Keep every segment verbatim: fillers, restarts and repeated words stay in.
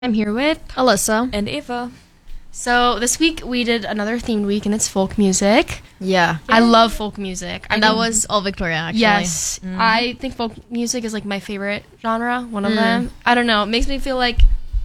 I'm here with Alyssa. And Ava. So this week we did another themed week, and it's folk music. Yeah. I love folk music. And I that think- was all Victoria, actually. Yes, I think folk music is like my favorite genre. One of Mm. them. I don't know. It makes me feel like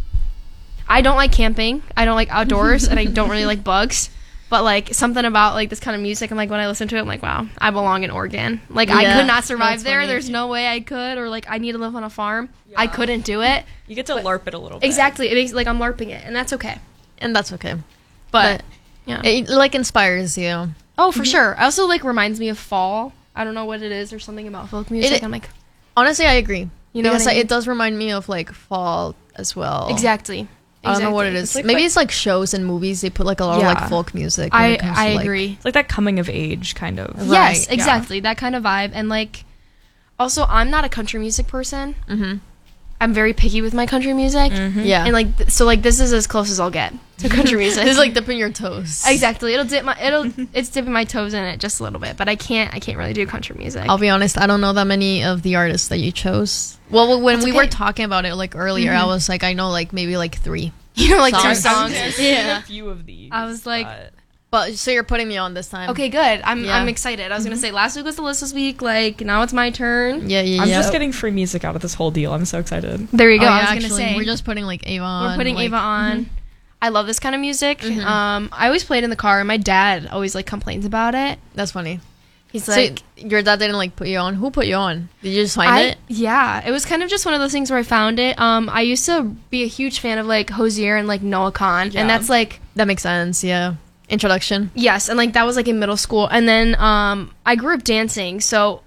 I don't like camping. I don't like outdoors, and I don't really like bugs. But like something about like this kind of music, I'm like when I listen to it, I'm like, wow, I belong in Oregon. Like I Yeah, could not survive that's there. funny. There's no way I could, or like I need to live on a farm. I couldn't do it. You get to LARP it a little bit. Exactly. It makes like I'm LARPing it, and that's okay. And that's okay. But, But yeah. it, like, inspires you. Oh, for sure. I also like reminds me of fall. I don't know what it is or something about folk music. It- I'm like, Honestly, I agree. you know, because what I like, mean? it does remind me of, like, fall as well. exactly. I don't know what it Exactly. is. It's like Maybe that- it's, like, shows and movies. They put, like, a lot Yeah. of, like, folk music. when I it comes to, I like- agree. It's like that coming of age kind of. Yes, Right, yeah. exactly. That kind of vibe. And like, also, I'm not a country music person. Mhm. I'm very picky with my country music. Yeah. And like, th- so like, this is as close as I'll get to country music. This is, like, dipping your toes. exactly. It'll dip my. It'll. It's dipping my toes in it just a little bit. But I can't. I can't really do country music. I'll be honest, I don't know that many of the artists that you chose. Well, when That's we okay. were talking about it, like, earlier, I was like, I know, like, maybe, like, three. you know, like two Songs. songs. I've Yeah. a few of these. I was like, but- But, so you're putting me on this time. Okay, good. I'm Yeah. I'm excited. I was gonna say last week was Alyssa's week. Like now it's my turn. Yeah, yeah, I'm yeah. just getting free music out of this whole deal. I'm so excited. There you go. Oh, I yeah, was actually, gonna say we're just putting, like, Ava on. we're putting like, Ava on. I love this kind of music. Um, I always play it in the car, and my dad always like complains about it. That's funny. He's So like, your dad didn't like put you on. Who put you on? Did you just find I, it? yeah, it was kind of just one of those things where I found it. Um, I used to be a huge fan of like Hosier and like Noah Khan, Yeah. and that's like That makes sense. Yeah. Introduction. yes, and like that was like in middle school, and then um, I grew up dancing, so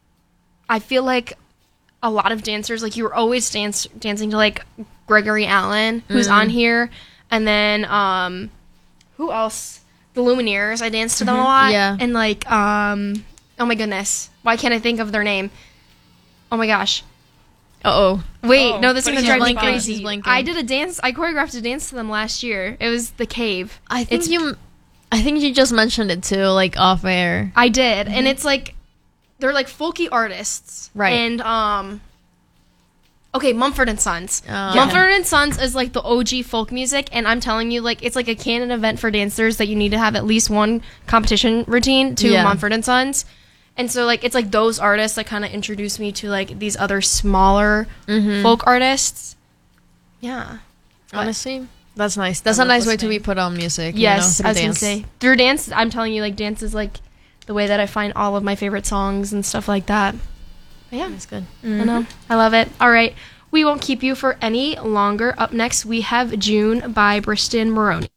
I feel like a lot of dancers like you were always dance dancing to like Gregory Allen, who's on here, and then um, who else? The Lumineers. I danced to them a lot, Yeah. and like um, oh my goodness, why can't I think of their name? Oh my gosh. Uh oh. Wait, Oh, no, this is but gonna he's drive me blanking. crazy. He's blanking. I did a dance. I choreographed a dance to them last year. It was The Cave. I think It's- you. I think you just mentioned it too, like off air. I did, and it's like they're like folky artists, Right. And um, okay, Mumford and Sons. Oh. Mumford and Sons is like the O G folk music, and I'm telling you, like it's like a canon event for dancers that you need to have at least one competition routine to Yeah. Mumford and Sons. And so like it's like those artists that kind of introduced me to like these other smaller folk artists. Yeah. Honestly, that's nice. That's I a love nice way to be listening. put on music. Yes, you I know, was through gonna dance. say through dance. I'm telling you, like dance is like the way that I find all of my favorite songs and stuff like that. But yeah, That's good. I know, I love it. All right, we won't keep you for any longer. Up next, we have June by Briston Maroney.